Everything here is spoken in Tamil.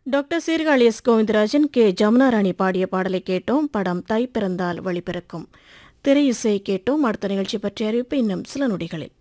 Doctor Sirkazhi S Govindarajan K Jamunarani பாடிய பாடலை கேட்டோம். படம் தை பிறந்தால் வழி பிறக்கும். திரை இசை கேட்டோம். அடுத்த நிகழ்ச்சி பற்றிய அறிவிப்பு இன்னும் சில நொடிகளில்.